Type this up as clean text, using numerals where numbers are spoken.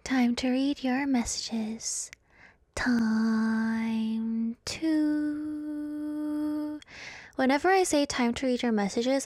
Time to read your messages. Time to. Whenever I say time to read your messages,